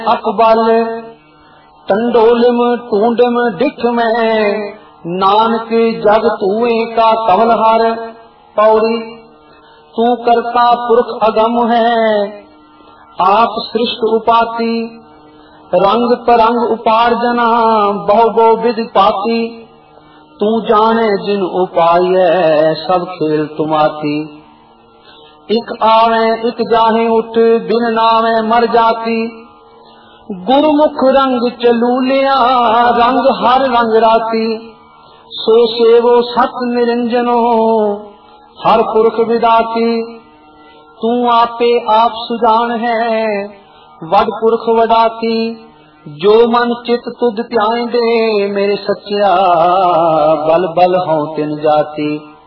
अकबल टंडोलिम टूंडम डिठ में नानक जग तूए का कवलहार। पौड़ी तू करता पुरख अगम है आप सृष्ट उपाति रंग परंग उपार्जना बहु बहु विधि पाती। तू जाने जिन उपाय सब खेल तुमाती। एक आवे एक जाहे उठ बिन नावे मर जाती। गुरुमुख रंग चलू लिया रंग हर रंग राती। सो सेवो सत निरंजनो हर पुरख विदाती। तू आपे आप सुजान है वड पुरख वडाती। जो मन चित तुद ध्यान दे मेरे सच्चा बल बल हों तिन जाती।